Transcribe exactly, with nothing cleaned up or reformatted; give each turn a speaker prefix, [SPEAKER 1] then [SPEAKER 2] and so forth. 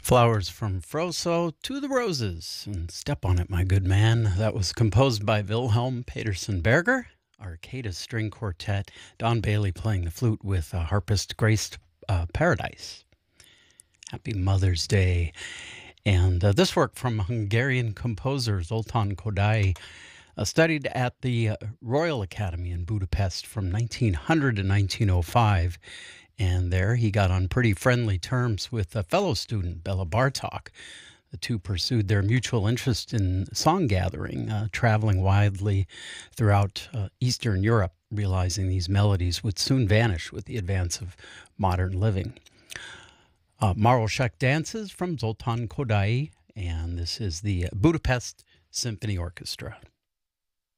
[SPEAKER 1] Flowers from Froso to the Roses, and Step on It, My Good Man. That was composed by Wilhelm Peterson Berger, Arcada String Quartet, Don Bailey playing the flute with uh, harpist Grace uh, Paradise. Happy Mother's Day. And uh, this work from Hungarian composer Zoltán Kodály, uh, studied at the uh, Royal Academy in Budapest from nineteen hundred to nineteen oh five. And there he got on pretty friendly terms with a fellow student, Bela Bartok. The two pursued their mutual interest in song gathering, uh, traveling widely throughout uh, Eastern Europe, realizing these melodies would soon vanish with the advance of modern living. Uh, Maroshek Dances from Zoltán Kodály, and this is the Budapest Symphony Orchestra.